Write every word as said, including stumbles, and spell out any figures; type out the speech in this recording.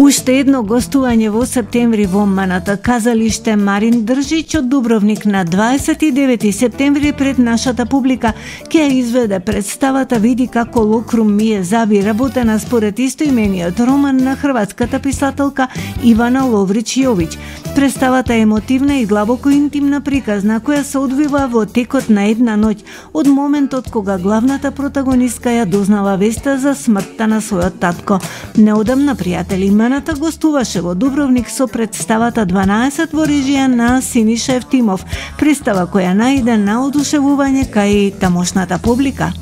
Уште едно гостување во септември во Маната казалиште Марин Држич од Дубровник на дваесет и девети септември пред нашата публика ќе изведе представата Види како локрум ми е зави, работена според истоимениот роман на хрватската писателка Ивана Ловрич Јович. Представата е емотивна и длабоко интимна приказна која се одвива во текот на една ноќ од моментот кога главната протагонистка ја дознава веста за смртта на својот татко. Неодамна, пријатели, Маната гостуваше во Дубровник со представата дванаесет во режија на Синиша Евтимов, представа која најде наодушевување кај тамошната публика.